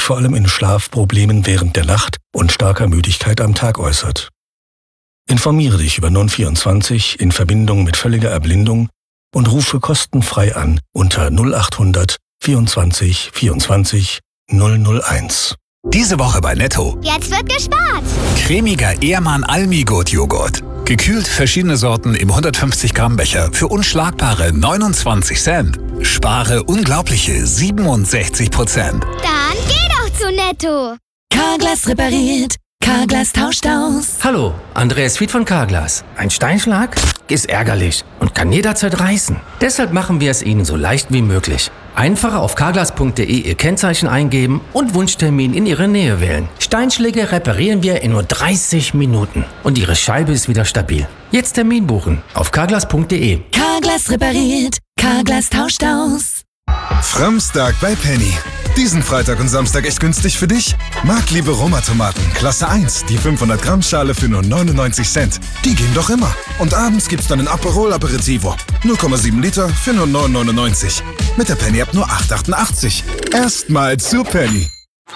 sich vor allem in Schlafproblemen während der Nacht und starker Müdigkeit am Tag äußert. Informiere dich über Non24 in Verbindung mit völliger Erblindung und rufe kostenfrei an unter 0800 24 24 001. Diese Woche bei Netto. Jetzt wird gespart. Cremiger Ehrmann Almi-Gut Joghurt. Gekühlt verschiedene Sorten im 150 Gramm Becher für unschlagbare 29 Cent. Spare unglaubliche 67%. Dann geh doch zu Netto. Carglass repariert. Carglass tauscht aus. Hallo, Andreas Fied von Carglass. Ein Steinschlag ist ärgerlich und kann jederzeit reißen. Deshalb machen wir es Ihnen so leicht wie möglich. Einfach auf carglass.de Ihr Kennzeichen eingeben und Wunschtermin in Ihre Nähe wählen. Steinschläge reparieren wir in nur 30 Minuten und Ihre Scheibe ist wieder stabil. Jetzt Termin buchen auf carglass.de. Carglass repariert. Carglass tauscht aus. Framstag bei Penny. Diesen Freitag und Samstag echt günstig für dich? Marktliebe Roma-Tomaten, Klasse 1, die 500 Gramm Schale für nur 99 Cent. Die gehen doch immer. Und abends gibt's dann ein Aperol Aperitivo. 0,7 Liter für nur 9,99. Mit der Penny-App nur 8,88. Erstmal zu Penny.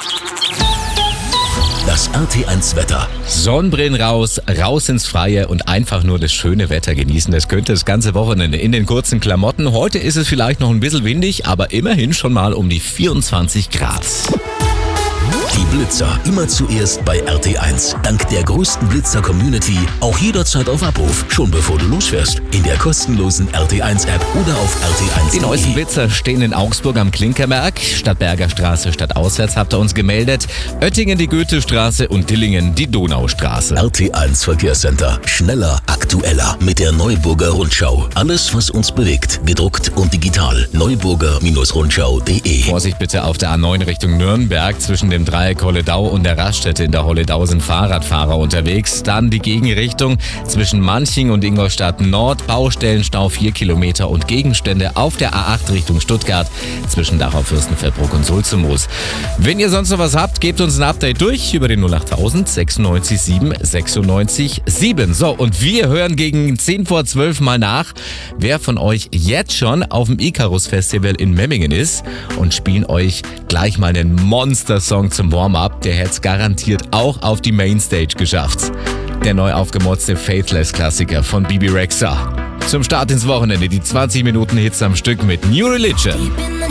Das RT1-Wetter. Sonnenbrillen raus, raus ins Freie und einfach nur das schöne Wetter genießen. Das könnte das ganze Wochenende in den kurzen Klamotten. Heute ist es vielleicht noch ein bisschen windig, aber immerhin schon mal um die 24 Grad. Die Blitzer immer zuerst bei RT1. Dank der größten Blitzer-Community auch jederzeit auf Abruf, schon bevor du losfährst. In der kostenlosen RT1-App oder auf RT1.de. Die neuesten Blitzer stehen in Augsburg am Klinkerberg, Stadtberger Straße stadtauswärts habt ihr uns gemeldet, Oettingen die Goethestraße und Dillingen die Donaustraße. RT1 Verkehrscenter. Schneller, aktueller mit der Neuburger Rundschau. Alles, was uns bewegt, gedruckt und digital. Neuburger-Rundschau.de. Vorsicht bitte auf der A9 Richtung Nürnberg. Zwischen dem Dreieck Holledau und der Raststätte in der Holledau sind Fahrradfahrer unterwegs. Dann die Gegenrichtung zwischen Manching und Ingolstadt Nord. Baustellenstau 4 Kilometer und Gegenstände auf der A8 Richtung Stuttgart zwischen Dachau, Fürstenfeldbruck und Sulzumos. Wenn ihr sonst noch was habt, gebt uns ein Update durch über den 08000 96 7 96 7. So, und wir hören gegen 10 vor 12 mal nach, wer von euch jetzt schon auf dem Icarus Festival in Memmingen ist und spielen euch gleich mal einen Monster-Song zum Warm-up. Der hätte es garantiert auch auf die Mainstage geschafft. Der neu aufgemotzte Faithless-Klassiker von Bibi Rexha. Zum Start ins Wochenende die 20 Minuten Hits am Stück mit New Religion.